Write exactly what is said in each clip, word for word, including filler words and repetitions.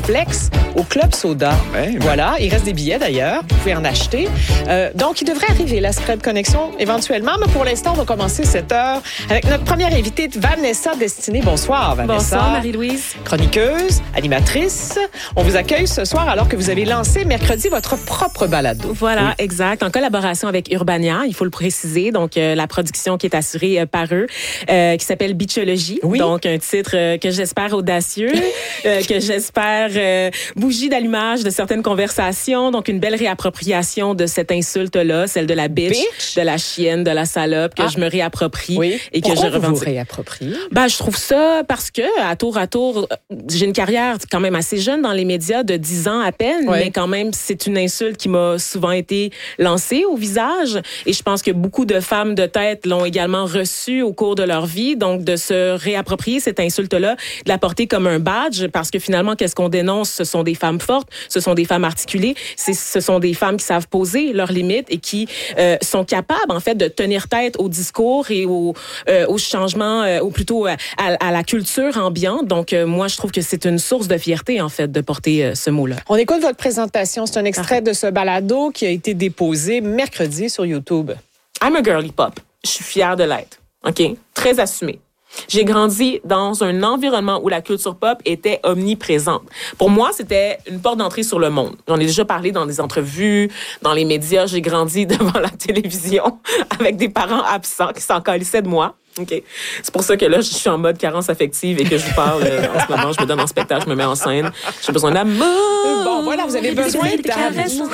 Flex au Club Soda. Ouais, voilà, il reste des billets d'ailleurs. Vous pouvez en acheter. Euh, donc, il devrait arriver, la Secret Connexion, éventuellement. Mais pour l'instant, on va commencer cette heure avec notre première invitée, Vanessa Destinée. Bonsoir, Vanessa. Bonsoir, Marie-Louise. Chroniqueuse, animatrice. On vous accueille ce soir alors que vous avez lancé mercredi votre propre balado. Voilà, oui. Exact. En collaboration avec Urbania, il faut le préciser. Donc, euh, la production qui est assurée euh, par eux, euh, qui s'appelle Bitchologie. Oui. Donc, un titre euh, que j'espère audacieux, euh, que j'espère euh, bougie d'allumage de certaines conversations. Donc, une belle réappropriation de cette insulte-là, celle de la bitch, bitch? de la chienne, de la salope, que ah. je me réapproprie oui. et que Pourquoi je revendique. Vous vous réapproprie? Ben, je trouve ça parce que, à tour à tour, j'ai une carrière quand même assez jeune dans les médias de dix ans à peine, oui. mais quand même, c'est une insulte qui m'a souvent été lancée au visage. Et je pense que beaucoup de femmes de tête l'ont également reçue au cours de leur vie. Donc, de se réapproprier cette insulte-là, de la porter comme un badge, parce que finalement, qu'est-ce qu'on dénonce? Ce sont des femmes fortes, ce sont des femmes articulées, c'est, ce sont des femmes qui savent poser leurs limites et qui euh, sont capables, en fait, de tenir tête au discours et au, euh, au changement, euh, ou plutôt à, à la culture ambiante. Donc, euh, moi, je trouve que c'est une source de fierté, en fait, de porter euh, ce mot-là. On écoute votre présentation. C'est un extrait de ce balado qui a été déposé mercredi sur YouTube. I'm a girly pop. Je suis fière de l'être. OK? Très assumée. J'ai grandi dans un environnement où la culture pop était omniprésente. Pour moi, c'était une porte d'entrée sur le monde. J'en ai déjà parlé dans des entrevues, dans les médias. J'ai grandi devant la télévision avec des parents absents qui s'en calissaient de moi. OK. C'est pour ça que là, je suis en mode carence affective et que je vous parle euh, en ce moment. Je me donne en spectacle, je me mets en scène. J'ai besoin d'amour. Bon, voilà, vous avez besoin de caresses.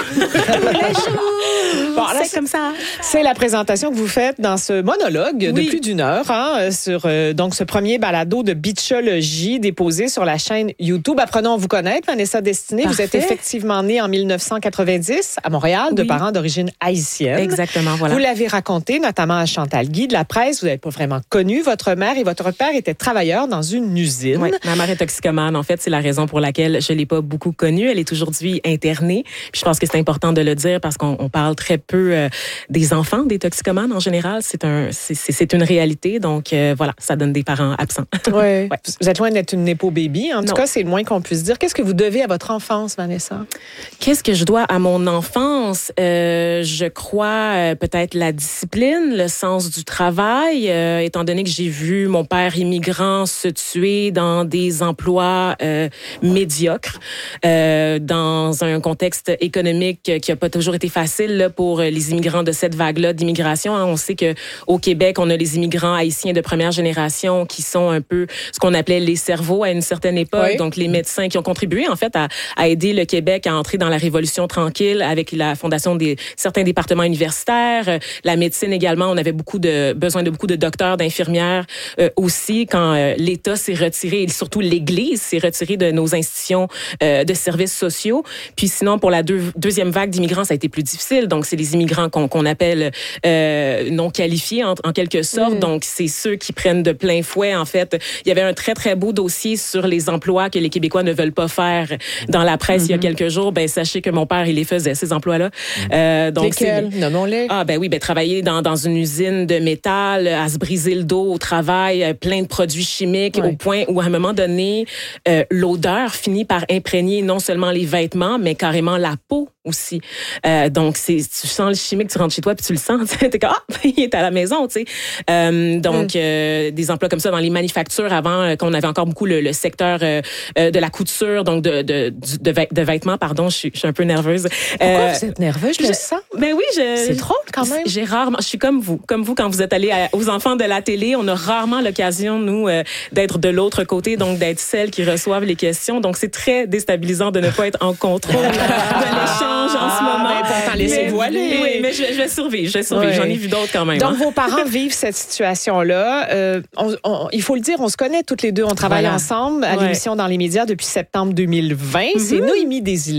Bon, c'est comme ça. C'est la présentation que vous faites dans ce monologue oui. de plus d'une heure hein, sur euh, donc ce premier balado de Bitchologie déposé sur la chaîne YouTube. Apprenons à vous connaître, Vanessa Destinée. Parfait. Vous êtes effectivement née en dix-neuf cent quatre-vingt-dix à Montréal, oui. de parents d'origine haïtienne. Exactement, voilà. Vous l'avez raconté, notamment à Chantal Guy de la presse. Vous n'avez pas vraiment connu. Votre mère et votre père étaient travailleurs dans une usine. Oui, ma mère est toxicomane. En fait, c'est la raison pour laquelle je ne l'ai pas beaucoup connue. Elle est aujourd'hui internée. Puis je pense que c'est important de le dire parce qu'on on parle très peu euh, des enfants, des toxicomanes en général. C'est, un, c'est, c'est, c'est une réalité. Donc, euh, voilà, ça donne des parents absents. Oui. Ouais. Vous êtes loin d'être une népo-baby. En tout non. cas, c'est le moins qu'on puisse dire. Qu'est-ce que vous devez à votre enfance, Vanessa? Qu'est-ce que je dois à mon enfance? Euh, je crois euh, peut-être la discipline, le sens du travail, euh, étant donné que j'ai vu mon père immigrant se tuer dans des emplois euh, médiocres, euh, dans un contexte économique qui n'a pas toujours été facile là, pour les immigrants de cette vague-là d'immigration. Hein. On sait qu'au Québec, on a les immigrants haïtiens de première génération qui sont un peu ce qu'on appelait les cerveaux à une certaine époque. Oui. Donc, les médecins qui ont contribué, en fait, à, à aider le Québec à entrer dans la Révolution tranquille avec la fondation des certains départements universitaires. La médecine également, on avait beaucoup de besoin de beaucoup de docteurs, d'infirmières euh, aussi quand euh, l'État s'est retiré et surtout l'Église s'est retirée de nos institutions euh, de services sociaux. Puis sinon, pour la deux, deuxième vague d'immigrants, ça a été plus difficile. Donc, c'est les immigrants qu'on, qu'on appelle euh, non qualifiés en, en quelque sorte. Mmh. Donc, c'est ceux qui prennent de plein fouet. En fait, il y avait un très, très beau dossier sur les emplois que les Québécois ne veulent pas faire dans la presse mmh. il y a quelques jours. Ben, sachez que mon père, il les faisait, ces emplois-là. Mmh. Euh, donc, lesquels? Nommons-les. Ah, ben oui, ben travailler dans, dans une usine de métal, à se briser le dos au travail, plein de produits chimiques, oui. au point où, à un moment donné, euh, l'odeur finit par imprégner non seulement les vêtements, mais carrément la peau aussi. Euh, donc, c'est, tu sens le chimique, tu rentres chez toi puis tu le sens. T'es comme, ah, il est à la maison, tu sais. Euh, donc, mm. euh, des emplois comme ça dans les manufactures avant, euh, qu'on avait encore beaucoup le, le secteur euh, euh, de la couture, donc de, de, de, de, vê- de vêtements, pardon, je suis, je suis un peu nerveuse. Pourquoi euh, vous êtes nerveuse? Je, je le sens. Ben oui, je... C'est drôle quand même. J'ai rarement... Je suis comme vous. Comme vous, quand vous êtes allés à, aux enfants de la télé, on a rarement l'occasion, nous, euh, d'être de l'autre côté, donc d'être celles qui reçoivent les questions. Donc, c'est très déstabilisant de ne pas être en contrôle de l'échange en ah, ce moment. Mais pourtant, laissez-vous aller. Oui, mais je, je vais survivre. Je vais survivre. Ouais. J'en ai vu d'autres quand même. Donc, hein. vos parents vivent cette situation-là. Euh, on, on, il faut le dire, on se connaît toutes les deux. On travaille voilà. ensemble à ouais. l'émission Dans les médias depuis septembre deux mille vingt. Mm-hmm. C'est Noémie Desilets.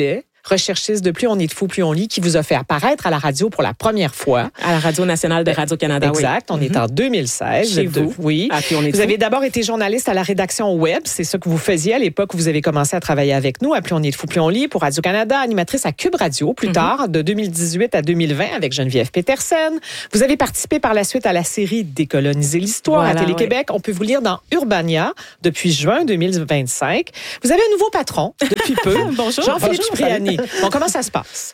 recherchiste de Plus on est de fou, plus on lit, qui vous a fait apparaître à la radio pour la première fois. À la Radio nationale de Radio-Canada, exact. oui. On est en deux mille seize. Chez vous. Oui. Ah, puis on est vous avez d'abord été journaliste à la rédaction web. C'est ça que vous faisiez à l'époque où vous avez commencé à travailler avec nous. À Plus on est de fou, plus on lit pour Radio-Canada, animatrice à Cube Radio plus mm-hmm. tard, de deux mille dix-huit à deux mille vingt avec Geneviève Petersen. Vous avez participé par la suite à la série Décoloniser l'histoire voilà, à Télé-Québec. Oui. On peut vous lire dans Urbania depuis juin deux mille vingt-cinq. Vous avez un nouveau patron depuis peu. Bonjour. Jean-Philippe Cipriani. Bon, comment ça se passe?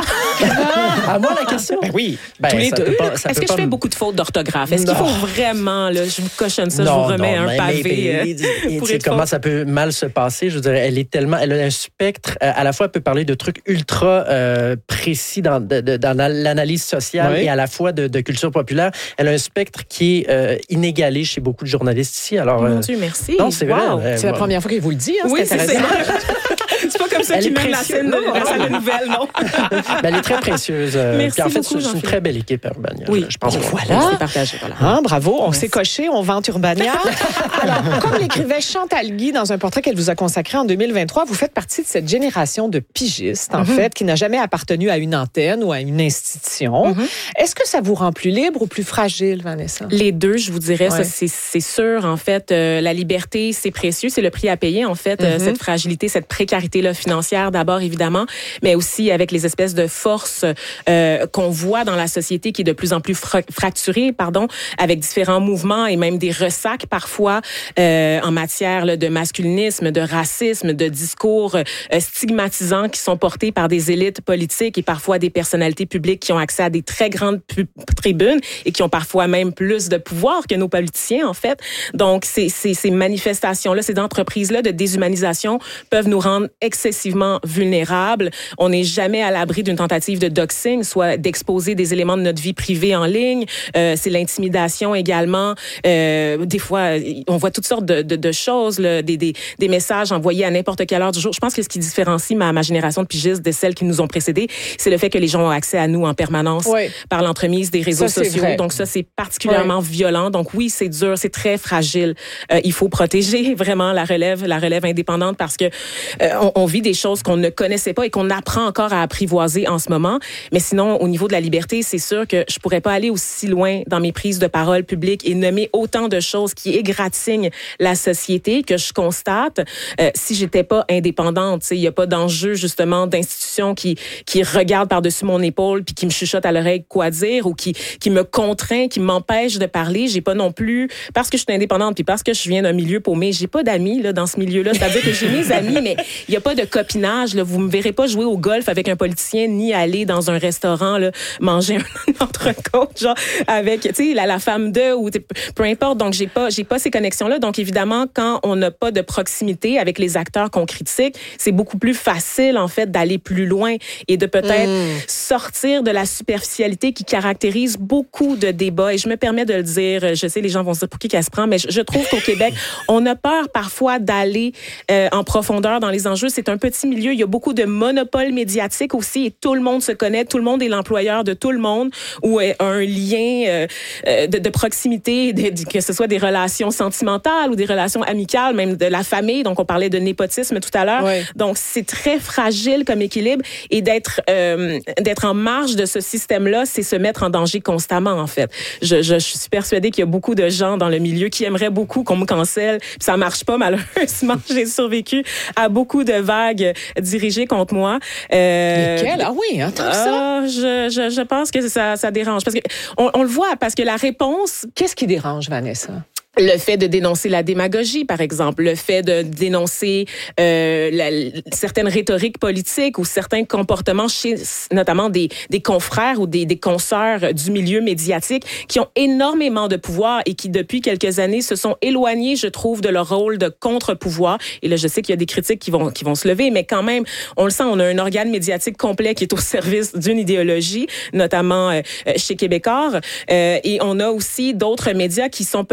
À moi, la question? Ben oui. Ben, tous les deux. Pas, Est-ce que je fais me... beaucoup de fautes d'orthographe? Est-ce non. qu'il faut vraiment, là, je vous cochonne ça, non, je vous remets non, un mais, pavé mais, euh, comment faute. Ça peut mal se passer? Je veux dire, elle est tellement, elle a un spectre, euh, à la fois, elle peut parler de trucs ultra euh, précis dans, de, de, dans l'analyse sociale oui. et à la fois de, de culture populaire. Elle a un spectre qui est euh, inégalé chez beaucoup de journalistes ici. Alors, Mon euh, Dieu, merci. Non, c'est wow. vrai. C'est euh, la première fois qu'il vous le dit. Hein, oui, c'est c'est C'est pas comme ça qu'il mène la scène de la salle de nouvelles, non? Ben, elle est très précieuse. Merci Puis en fait, beaucoup, c'est une très belle équipe, Urbania. Oui, je pense. Et voilà. C'est partagé, voilà. Hein, bravo, on Merci. s'est coché, on vante Urbania. Alors, comme l'écrivait Chantal Guy dans un portrait qu'elle vous a consacré en deux mille vingt-trois, vous faites partie de cette génération de pigistes, en mm-hmm. fait, qui n'a jamais appartenu à une antenne ou à une institution. Mm-hmm. Est-ce que ça vous rend plus libre ou plus fragile, Vanessa? Les deux, je vous dirais, ouais. ça, c'est, c'est sûr. En fait, euh, la liberté, c'est précieux, c'est le prix à payer, en fait, mm-hmm. euh, cette fragilité, cette précarité-là financière, d'abord, évidemment, mais aussi avec les espèces de forces euh, qu'on voit dans la société qui est de plus en plus fra- fracturée, pardon, avec différents mouvements et même des ressacs parfois euh, en matière là, de masculinisme, de racisme, de discours euh, stigmatisants qui sont portés par des élites politiques et parfois des personnalités publiques qui ont accès à des très grandes pu- tribunes et qui ont parfois même plus de pouvoir que nos politiciens, en fait. Donc, ces, ces, ces manifestations-là, ces entreprises-là de déshumanisation peuvent nous rendre excessivement vulnérables. On n'est jamais à l'abri d'une tentative de doxing, soit d'exposer des éléments de notre vie privée en ligne. Euh, c'est l'intimidation également. Euh, des fois, on voit toutes sortes de, de, de choses, là, des, des, des messages envoyés à n'importe quelle heure du jour. Je pense que ce qui différencie ma, ma génération de pigistes de celles qui nous ont précédés, c'est le fait que les gens ont accès à nous en permanence oui. par l'entremise des réseaux ça, sociaux. Donc ça, c'est particulièrement oui. violent. Donc oui, c'est dur, c'est très fragile. Euh, il faut protéger vraiment la relève, la relève indépendante parce que euh, on, on vit des choses qu'on ne connaissait pas et qu'on apprend encore à apprivoiser en ce moment. Mais sinon, au niveau de la liberté, c'est sûr que je pourrais pas aller aussi loin dans mes prises de parole publiques et nommer autant de choses qui égratignent la société que je constate euh, si j'étais pas indépendante. Il y a pas d'enjeu justement d'institutions qui qui regardent par-dessus mon épaule puis qui me chuchotent à l'oreille quoi dire ou qui qui me contraint, qui m'empêche de parler. J'ai pas non plus parce que je suis indépendante puis parce que je viens d'un milieu paumé, j'ai pas d'amis là dans ce milieu-là. C'est-à-dire que j'ai mes amis, mais il y a pas de copinage. Là. Vous me verrez pas jouer au golf avec un politicien ni aller dans un restaurant là, manger un entrecôte genre avec tu sais la, la femme de ou peu importe. Donc j'ai pas j'ai pas ces connexions-là. Donc évidemment quand on n'a pas de proximité avec les acteurs qu'on critique, c'est beaucoup plus facile en fait d'aller plus loin et de peut-être mmh. sortir de la superficialité qui caractérise beaucoup de débats. Et je me permets de le dire, je sais les gens vont se dire pour qui qu'elle se prend, mais je, je trouve qu'au Québec, on a peur parfois d'aller euh, en profondeur dans les enjeux. C'est un petit milieu, il y a beaucoup de monopole médiatique aussi et tout le monde se connaît, tout le monde est l'employeur de tout le monde ou euh, un lien euh, de, de proximité, de, de, que ce soit des relations sentimentales ou des relations amicales, même de la famille. Donc on parlait de népotisme tout à l'heure. Oui. Donc c'est très fragile comme équilibre et d'être euh, d'être en marge de ce système-là, c'est se mettre en danger constamment en fait. Je, je, je suis persuadée qu'il y a beaucoup de gens dans le milieu qui aimeraient beaucoup qu'on me cancelle, puis ça marche pas malheureusement. J'ai survécu à beaucoup de vagues dirigées contre moi. Euh, Lesquelles? Ah oui, hein, tant ça. Je, je, je pense que ça, ça dérange parce que on, on le voit parce que la réponse. Qu'est-ce qui dérange, Vanessa? Le fait de dénoncer la démagogie, par exemple, le fait de dénoncer euh, la, certaines rhétoriques politiques ou certains comportements chez notamment des, des confrères ou des, des consoeurs du milieu médiatique qui ont énormément de pouvoir et qui, depuis quelques années, se sont éloignés, je trouve, de leur rôle de contre-pouvoir. Et là, je sais qu'il y a des critiques qui vont, qui vont se lever, mais quand même, on le sent, on a un organe médiatique complet qui est au service d'une idéologie, notamment euh, chez Québécois. Euh, et on a aussi d'autres médias qui sont peut-être un peu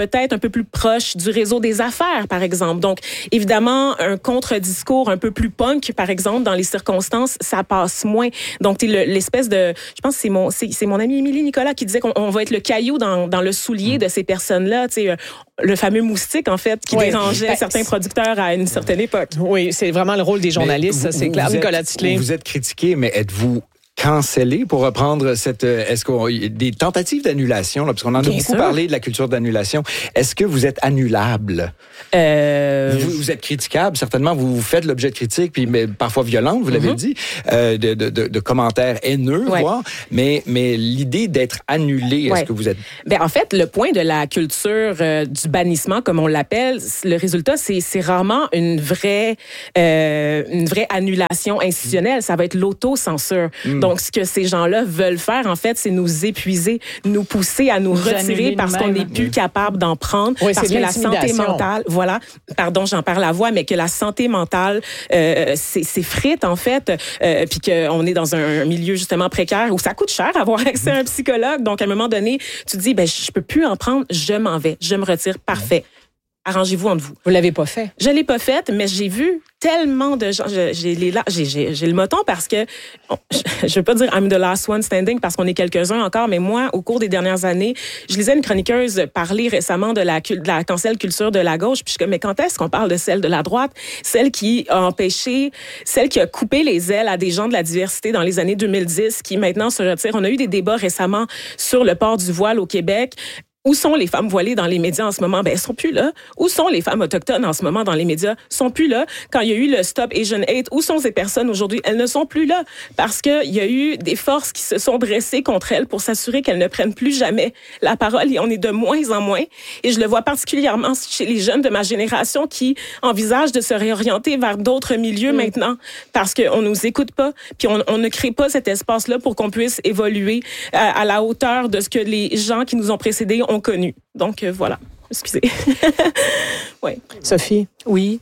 peu plus proche du réseau des affaires, par exemple. Donc, évidemment, un contre-discours un peu plus punk, par exemple, dans les circonstances, ça passe moins. Donc, t'es le, l'espèce de... Je pense que c'est mon, c'est, c'est mon ami Émilie Nicolas qui disait qu'on on va être le caillou dans, dans le soulier mmh. de ces personnes-là. Tu sais, le fameux moustique, en fait, qui oui. dérangeait ben, certains producteurs à une certaine époque. Oui, c'est vraiment le rôle des journalistes, ça, c'est clair. Nicolas Titley. Vous êtes critiqué, mais êtes-vous cancellé, pour reprendre cette, est-ce qu'on, des tentatives d'annulation, là, parce qu'on en a Bien beaucoup sûr. parlé de la culture d'annulation. Est-ce que vous êtes annulable? Euh... Vous, vous êtes critiquable, certainement, vous, vous faites l'objet de critiques, puis mais, parfois violentes, vous l'avez mm-hmm. dit, euh, de, de, de, de commentaires haineux, ouais. voire, mais, mais l'idée d'être annulé, est-ce ouais. que vous êtes... Ben, en fait, le point de la culture euh, du bannissement, comme on l'appelle, le résultat, c'est, c'est rarement une vraie, euh, une vraie annulation institutionnelle, ça va être l'autocensure. Mm. Donc, ce que ces gens-là veulent faire, en fait, c'est nous épuiser, nous pousser à nous, nous retirer parce qu'on n'est plus capable d'en prendre, oui, parce que la santé mentale, voilà, pardon, j'en parle à voix, mais que la santé mentale euh, c'est, c'est frite, en fait, euh, puis qu'on est dans un milieu, justement, précaire où ça coûte cher avoir accès à un psychologue. Donc, à un moment donné, tu te dis, ben, je peux plus en prendre, je m'en vais, je me retire, parfait. Arrangez-vous entre vous. Vous l'avez pas fait? Je l'ai pas fait, mais j'ai vu tellement de gens. J'ai, j'ai, les, j'ai, j'ai, j'ai le moton parce que, bon, je ne veux pas dire I'm the last one standing parce qu'on est quelques-uns encore, mais moi, au cours des dernières années, je lisais une chroniqueuse parler récemment de la, de la cancel culture de la gauche, puis je suis comme, mais quand est-ce qu'on parle de celle de la droite? Celle qui a empêché, celle qui a coupé les ailes à des gens de la diversité dans les années deux mille dix, qui maintenant se retirent. On a eu des débats récemment sur le port du voile au Québec. Où sont les femmes voilées dans les médias en ce moment? Ben, elles sont plus là. Où sont les femmes autochtones en ce moment dans les médias? Sont plus là. Quand il y a eu le Stop Asian Hate, où sont ces personnes aujourd'hui? Elles ne sont plus là. Parce qu'il y a eu des forces qui se sont dressées contre elles pour s'assurer qu'elles ne prennent plus jamais la parole. Et on est de moins en moins. Et je le vois particulièrement chez les jeunes de ma génération qui envisagent de se réorienter vers d'autres milieux mmh. maintenant. Parce qu'on nous écoute pas. Puis on, on ne crée pas cet espace-là pour qu'on puisse évoluer à, à la hauteur de ce que les gens qui nous ont précédés ont connu. Donc, euh, voilà. Excusez. ouais. Sophie? Oui.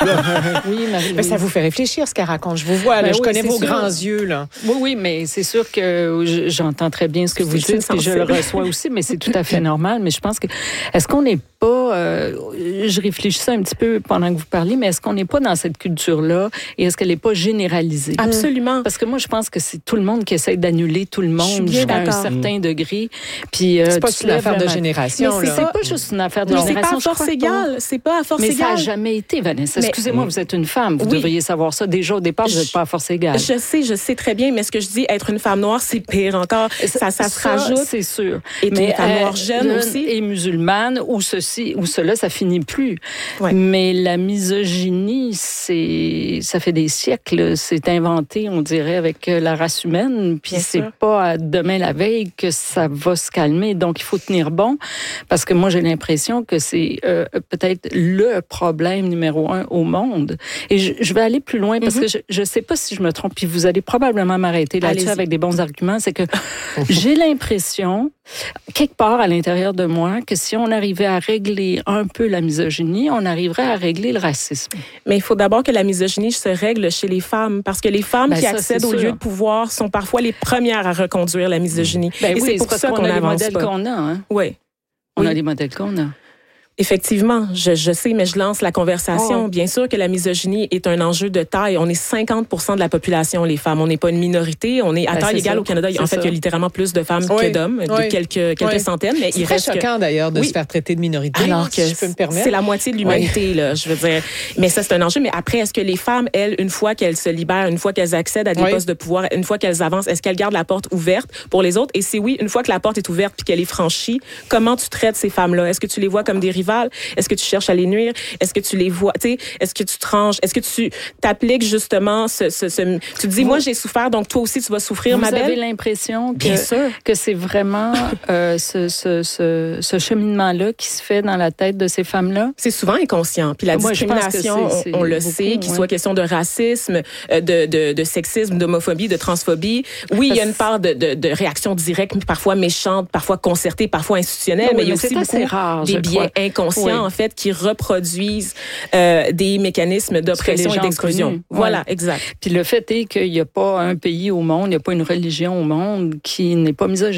oui, Marie. Mais ça vous fait réfléchir ce qu'elle raconte. Je vous vois, là, ben je oui, connais vos sûr. grands yeux. Là. Oui, oui, mais c'est sûr que j'entends très bien ce que vous dites et je le reçois aussi, mais c'est tout à fait normal. Mais je pense que, est-ce qu'on n'est pas, euh, je réfléchissais un petit peu pendant que vous parliez, mais est-ce qu'on n'est pas dans cette culture-là et est-ce qu'elle n'est pas généralisée? Absolument. Parce que moi, je pense que c'est tout le monde qui essaie d'annuler tout le monde jusqu'à un certain degré. Puis, euh, c'est pas une affaire de génération. Mais c'est, c'est pas juste une affaire de non, génération. C'est pas à force égale. C'est pas à force mais égale. Mais ça n'a jamais été, Vanessa. Mais, excusez-moi, vous êtes une femme. Vous oui. devriez savoir ça. Déjà, au départ, vous n'êtes pas à force égale. Je sais, je sais très bien, mais ce que je dis, être une femme noire, c'est pire encore. Ça, ça, ça se rajoute. C'est sûr. Et mais une femme noire jeune jeune aussi. Et musulmane, ou ceci, ou cela, ça finit plus. Ouais. Mais la misogynie, c'est, ça fait des siècles. C'est inventé, on dirait, avec la race humaine. Puis Bien c'est sûr. pas demain la veille que ça va se calmer. Donc, il faut tenir bon. Parce que moi, j'ai l'impression que c'est euh, peut-être le problème numéro un au monde. Et je, je vais aller plus loin parce mm-hmm. que je ne sais pas si je me trompe, puis vous allez probablement m'arrêter là-dessus Allez-y. avec des bons arguments, c'est que j'ai l'impression, quelque part à l'intérieur de moi, que si on arrivait à régler un peu la misogynie, on arriverait à régler le racisme. Mais il faut d'abord que la misogynie se règle chez les femmes, parce que les femmes ben qui ça, accèdent aux lieux de pouvoir sont parfois les premières à reconduire la misogynie. Ben Et oui, c'est pour c'est ça qu'on, qu'on a les avance modèles pas. qu'on a. Hein? Oui. On oui. a les modèles qu'on a. Effectivement, je, je sais, mais je lance la conversation. Oh. Bien sûr que la misogynie est un enjeu de taille. On est cinquante pour cent de la population, les femmes. On n'est pas une minorité. On est à ben, taille égale ça. Au Canada. C'est en fait, ça. Il y a littéralement plus de femmes oui. que d'hommes, oui. de quelques, quelques oui. centaines. Mais c'est il très reste choquant, que... d'ailleurs, de oui. se faire traiter de minorité. Alors que si je peux me permettre. C'est la moitié de l'humanité, oui. là, je veux dire. Mais ça, c'est un enjeu. Mais après, est-ce que les femmes, elles, une fois qu'elles se libèrent, une fois qu'elles accèdent à des oui. postes de pouvoir, une fois qu'elles avancent, est-ce qu'elles gardent la porte ouverte pour les autres? Et si oui, une fois que la porte est ouverte puis qu'elle est franchie, comment tu traites ces femmes-là? Est-ce que tu les vois comme des rivales? Est-ce que tu cherches à les nuire? Est-ce que tu les vois, tu sais, est-ce que tu te ranges, est-ce que tu t'appliques justement ce, ce, ce tu te dis, vous, moi j'ai souffert, donc toi aussi tu vas souffrir, ma belle? Vous avez l'impression que, que c'est vraiment euh, ce, ce, ce, ce cheminement-là qui se fait dans la tête de ces femmes-là? C'est souvent inconscient. Puis la moi, discrimination, c'est, c'est on, on le beaucoup, sait, qu'il ouais. soit question de racisme, de, de, de sexisme, d'homophobie, de transphobie. Oui, il y a une part de, de, de réaction directe, parfois méchante, parfois concertée, parfois institutionnelle, oui, mais il y a aussi beaucoup rare, des biais crois. inconscients, oui. en fait, qui reproduisent Euh, des mécanismes d'oppression et d'exclusion. Voilà, ouais. exact. Puis le fait est qu'il n'y a pas un pays au monde, il n'y a pas une religion au monde qui n'est pas misogyne.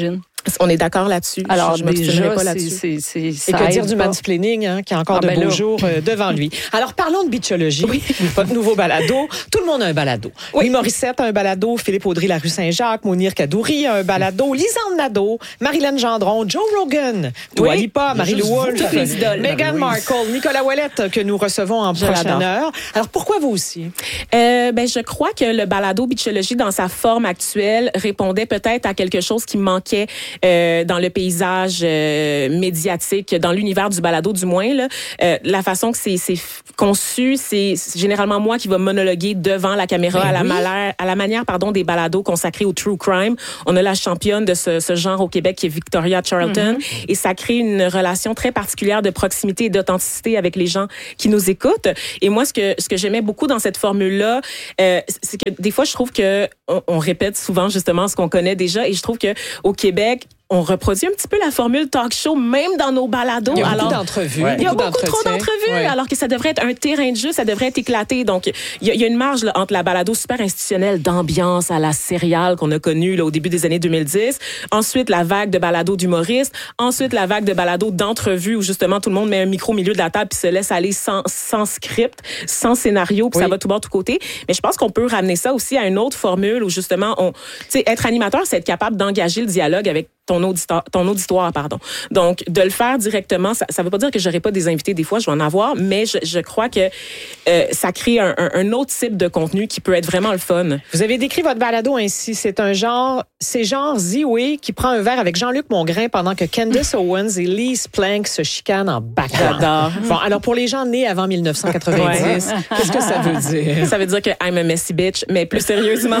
On est d'accord là-dessus. Alors, je, je déjà, pas là-dessus. C'est, c'est, c'est, Et que dire du mansplaining, hein, qui a encore ah, de ben beaux là. jours euh, devant lui. Alors, parlons de Beachologie, oui. votre nouveau balado. Tout le monde a un balado. Oui, Morissette a un balado, Philippe Audry, La Rue Saint-Jacques, Mounir Kadouri a un balado, Lisanne Nadeau, Marilyn Gendron, Joe Rogan, Dua oui. Lipa, Marie-Lou Wolfe, Meghan Markle, Nicolas Ouellette, que nous recevons en je prochaine l'adore. heure. Alors, pourquoi vous aussi? Euh, ben, je crois que le balado Beachologie, dans sa forme actuelle, répondait peut-être à quelque chose qui manquait Euh, dans le paysage euh, médiatique, dans l'univers du balado du moins. Là. Euh, la façon que c'est, c'est conçu, c'est généralement moi qui va monologuer devant la caméra ben à, la oui. malère, à la manière pardon, des balados consacrés au true crime. On a la championne de ce, ce genre au Québec qui est Victoria Charlton mm-hmm. et ça crée une relation très particulière de proximité et d'authenticité avec les gens qui nous écoutent. Et moi, ce que, ce que j'aimais beaucoup dans cette formule-là, euh, c'est que des fois, je trouve que on, on répète souvent justement ce qu'on connaît déjà et je trouve que au Québec, on reproduit un petit peu la formule talk show, même dans nos balados. Il y a alors, beaucoup d'entrevues. Ouais. Il y a beaucoup, beaucoup trop d'entrevues, ouais. alors que ça devrait être un terrain de jeu, ça devrait être éclaté. Donc, il y a, il y a une marge là, entre la balado super institutionnelle d'ambiance à la céréale qu'on a connue là, au début des années deux mille dix, ensuite la vague de balado d'humoristes, ensuite la vague de balado d'entrevues où justement tout le monde met un micro au milieu de la table puis se laisse aller sans, sans script, sans scénario, puis oui. ça va tout bord, tout côté. Mais je pense qu'on peut ramener ça aussi à une autre formule où justement, on, tu sais, être animateur, c'est être capable d'engager le dialogue avec ton auditoire, ton auditoire, pardon. Donc, de le faire directement, ça ne veut pas dire que j'aurai pas des invités des fois, je vais en avoir, mais je, je crois que euh, ça crée un, un, un autre type de contenu qui peut être vraiment le fun. Vous avez décrit votre balado ainsi, c'est un genre, c'est genre Ziwe qui prend un verre avec Jean-Luc Mongrain pendant que Candace Owens et Lise Plank se chicanent en background. J'adore. Bon, alors pour les gens nés avant dix-neuf cent quatre-vingt-dix, ouais. qu'est-ce que ça veut dire? Ça veut dire que I'm a messy bitch, mais plus sérieusement,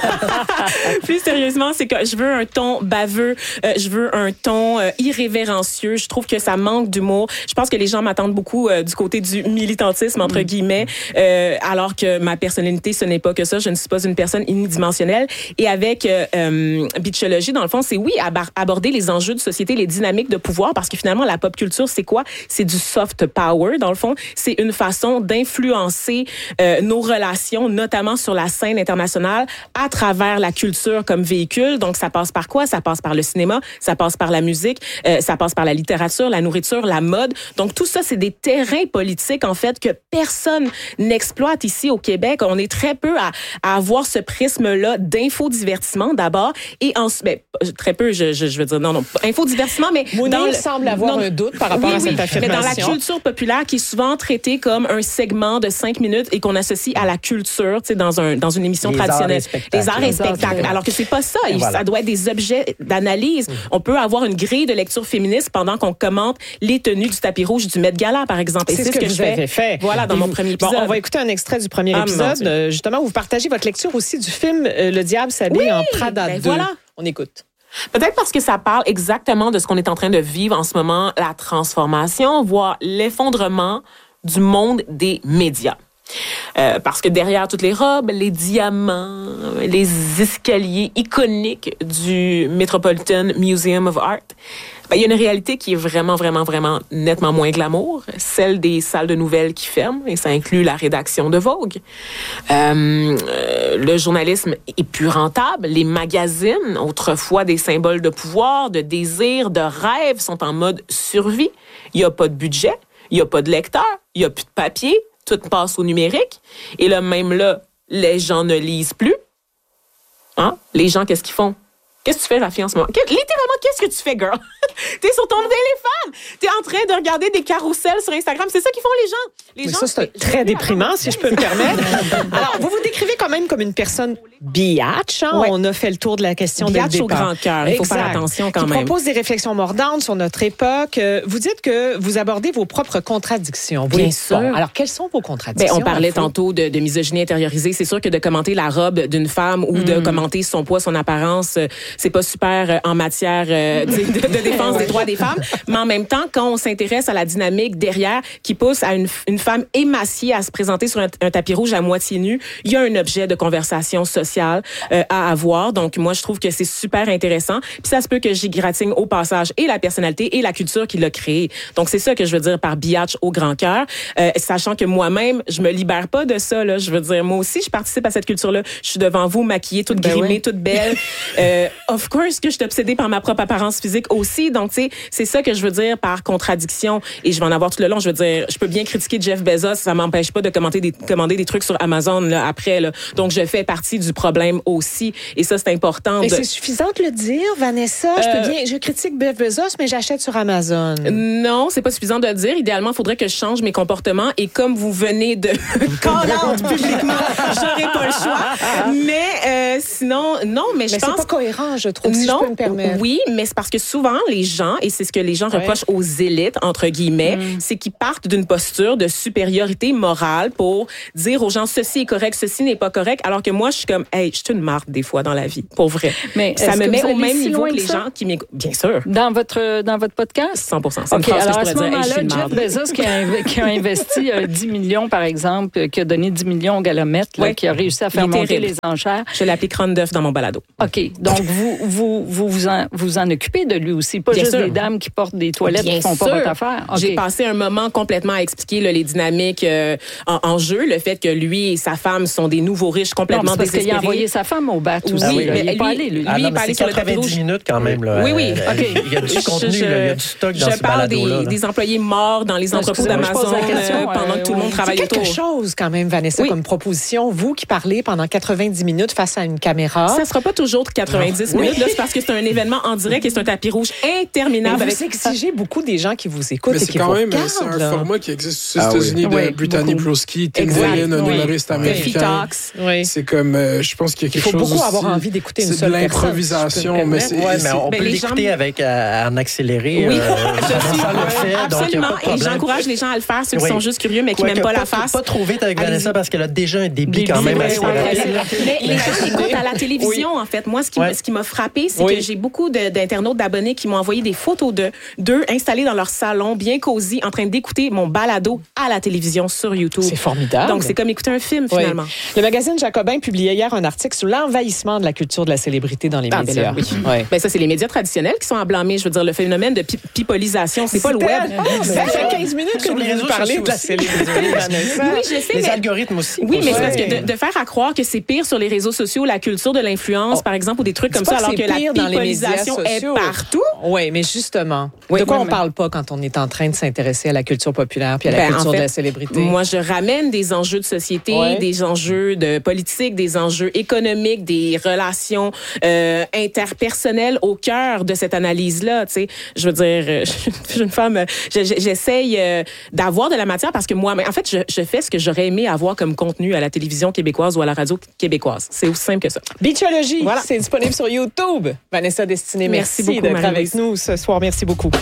plus sérieusement, c'est que je veux un ton baveux. Euh, je veux un ton euh, irrévérencieux. Je trouve que ça manque d'humour. Je pense que les gens m'attendent beaucoup euh, du côté du militantisme, entre guillemets, euh, alors que ma personnalité, ce n'est pas que ça. Je ne suis pas une personne unidimensionnelle. Et avec euh, euh, Beachologie, dans le fond, c'est oui, ab- aborder les enjeux de société, les dynamiques de pouvoir, parce que finalement, la pop culture, c'est quoi? C'est du soft power, dans le fond. C'est une façon d'influencer euh, nos relations, notamment sur la scène internationale, à travers la culture comme véhicule. Donc, ça passe par quoi? Ça passe par le cinéma, ça passe par la musique, euh, ça passe par la littérature, la nourriture, la mode. Donc, tout ça, c'est des terrains politiques, en fait, que personne n'exploite ici au Québec. On est très peu à, à avoir ce prisme-là d'infodivertissement, d'abord, et ensuite, ben, très peu, je, je, je veux dire, non, non, infodivertissement, mais... Mounir dans le, semble avoir non, un doute par rapport oui, à cette oui, affirmation. Mais dans la culture populaire, qui est souvent traitée comme un segment de cinq minutes et qu'on associe à la culture, tu sais, dans, un, dans une émission les traditionnelle. Arts les arts et spectacles. Alors que c'est pas ça. Et voilà. Ça doit être des objets d'analyse. Mmh. On peut avoir une grille de lecture féministe pendant qu'on commente les tenues du tapis rouge du Met Gala, par exemple. Et c'est, c'est ce que, que je fais. fait. Voilà, dans Et mon vous, premier épisode. Bon, on va écouter un extrait du premier ah, épisode. Euh, justement, vous partagez votre lecture aussi du film euh, Le diable s'habille oui, en Prada ben deux. Voilà. On écoute. Peut-être parce que ça parle exactement de ce qu'on est en train de vivre en ce moment, la transformation, voire l'effondrement du monde des médias. Euh, parce que derrière toutes les robes, les diamants, les escaliers iconiques du Metropolitan Museum of Art, ben, il y a une réalité qui est vraiment, vraiment, vraiment nettement moins glamour, celle des salles de nouvelles qui ferment, et ça inclut la rédaction de Vogue. Euh, euh, le journalisme est plus rentable. Les magazines, autrefois des symboles de pouvoir, de désir, de rêve, sont en mode survie. Il n'y a pas de budget, il n'y a pas de lecteur, il n'y a plus de papier, tout passe au numérique. Et là, même là, les gens ne lisent plus. Hein? Les gens, qu'est-ce qu'ils font? Qu'est-ce que tu fais, la fille, en ce moment? Littéralement, qu'est-ce que tu fais, girl? T'es sur ton téléphone! T'es en train de regarder des carousels sur Instagram. C'est ça qu'ils font, les gens. Les Mais gens ça, c'est très déprimant, si je peux me permettre. Alors, vous vous décrivez quand même comme une personne biatch. Hein? Ouais. On a fait le tour de la question dès le départ. Biatch au grand cœur. Il faut exact. Faire attention quand qui même. Qui propose des réflexions mordantes sur notre époque. Vous dites que vous abordez vos propres contradictions. Bien oui. sûr. Bon, alors, quelles sont vos contradictions? Ben, on parlait tantôt de, de misogynie intériorisée. C'est sûr que de commenter la robe d'une femme ou mm. de commenter son poids, son apparence, c'est pas super en matière euh, de, de défense des droits des femmes. Mais en même temps, quand on s'intéresse à la dynamique derrière qui pousse à une, une femme émaciée à se présenter sur un, un tapis rouge à moitié nue, il y a un objet de conversation conversation sociale euh, à avoir. Donc, moi, je trouve que c'est super intéressant. Puis ça se peut que j'y gratigne au passage et la personnalité et la culture qui l'a créé. Donc, c'est ça que je veux dire par biatch au grand cœur. Euh, sachant que moi-même, je me libère pas de ça, là. Je veux dire, moi aussi, je participe à cette culture-là. Je suis devant vous, maquillée, toute ben grimée, ouais. toute belle. euh, of course que je suis obsédée par ma propre apparence physique aussi. Donc, tu sais, c'est ça que je veux dire par contradiction. Et je vais en avoir tout le long. Je veux dire, je peux bien critiquer Jeff Bezos, ça m'empêche pas de commenter des, commander des trucs sur Amazon, là, après, là. Donc, je fais partie du problème aussi. Et ça, c'est important. Mais de... c'est suffisant de le dire, Vanessa. Euh... Je peux bien, je critique Jeff Bezos, mais j'achète sur Amazon. Non, c'est pas suffisant de le dire. Idéalement, il faudrait que je change mes comportements. Et comme vous venez de call out publiquement, j'aurais pas le choix. Mais euh, sinon, non, mais je mais pense... Mais c'est pas cohérent, je trouve, si non, je peux me permettre. Oui, mais c'est parce que souvent, les gens, et c'est ce que les gens ouais. reprochent aux élites, entre guillemets, mm. c'est qu'ils partent d'une posture de supériorité morale pour dire aux gens, ceci est correct, ceci n'est pas correct, alors que moi, je suis comme, hey, je suis une marde des fois dans la vie, pour vrai. Mais ça me met au même si niveau que les ça? gens qui m'écoutent. Bien sûr. Dans votre, dans votre podcast? cent pour cent. C'est OK, une phrase alors que je à ce moment-là, dire, hey, Jeff Bezos qui a, qui a investi euh, dix millions, par exemple, qui a donné dix millions au Galomètre, là, ouais. qui a réussi à faire monter terrible. les enchères. Je l'applique crâne d'œuf dans mon balado. OK, donc vous vous, vous, vous, en, vous en occupez de lui aussi, pas Bien juste sûr. des dames qui portent des toilettes Bien qui font sûr. pas votre affaire. Okay. J'ai passé un moment complètement à expliquer là, les dynamiques euh, en, en jeu, le fait que lui et sa femme sont des nouveaux riches complètement non, parce désespérés. Qu'il a envoyé sa femme au bat aussi. Oui, oui, mais il n'est pas lui, allé, lui. Ah, lui non, il est pas allé sur le tapis rouge. quatre-vingt-dix minutes quand même. Là. Oui, oui. OK. Il y a du contenu, je, là, il y a du stock dans je ce parle balado-là. des, des employés morts dans les entrepôts d'Amazon euh, pendant que tout le monde travaille c'est autour. quelque chose quand même, Vanessa, oui. comme proposition. Vous qui parlez pendant quatre-vingt-dix minutes face à une caméra. Ça sera pas toujours quatre-vingt-dix minutes. Oui. Là, c'est parce que c'est un événement en direct et c'est un tapis rouge interminable. Mais avec vous exigez beaucoup des gens qui vous écoutent mais et qui vous quand même, regardent. C'est un là. format qui existe aux ah, États-Unis oui. de oui, Brittany beaucoup. Broski, Tim Dillon, un oui. humoriste américain. Oui. C'est comme, euh, je pense qu'il y a quelque chose Il faut beaucoup aussi, avoir envie d'écouter une seule personne. C'est de l'improvisation, mais c'est... Ouais, mais on mais peut les l'écouter gens... avec euh, en accéléré. Oui, euh, je suis, ça le fait, absolument. donc il n'y a pas de problème. Et j'encourage les gens à le faire, ceux qui oui. sont juste curieux, mais qui n'aiment pas, pas la face. Pas trop vite avec Allez-y. Vanessa parce qu'elle a déjà un débit quand même assez rapide. Mais les gens écoutent à la télévision, en fait. Moi, ce qui, ouais. ce qui m'a frappé, c'est oui. que j'ai beaucoup de, d'internautes, d'abonnés qui m'ont envoyé des photos de d'eux installés dans leur salon, bien cosy, en train d'écouter mon balado à la télévision sur YouTube. C'est formidable. Donc, c'est comme écouter un film, oui. finalement. Le magazine Jacobin publiait hier un article sur l'envahissement de la culture de la célébrité dans les ah, médias. Ben, là, oui. ouais. ben, ça, c'est les médias traditionnels qui sont à blâmer. Je veux dire, le phénomène de pi- pipolisation, c'est, c'est pas le web. Oh, ça fait quinze minutes que vous nous parlez de la célébrité. Oui, je sais. Les mais... algorithmes aussi. Oui, mais c'est parce que de, de faire à croire que c'est pire sur les réseaux sociaux, la culture de l'influence, oh. par exemple, ou des trucs comme ça, alors que, que la pipolisation est partout. Oui, mais justement, oui, de quoi oui, on mais... parle pas quand on est en train de s'intéresser à la culture populaire puis à la ben, culture en fait, de la célébrité? Moi, je ramène des enjeux de société, ouais. des enjeux de politique, des enjeux économiques, des relations euh, interpersonnelles au cœur de cette analyse-là. Tu sais, je veux dire, je suis une femme, j'essaye euh, d'avoir de la matière parce que moi, en fait, je, je fais ce que j'aurais aimé avoir comme contenu à la télévision québécoise ou à la radio québécoise. C'est aussi simple que ça. Beachologie, voilà. C'est disponible sur YouTube. Vanessa Destinée, merci, merci beaucoup, d'être Marie-Louise. Avec nous ce soir. Merci beaucoup.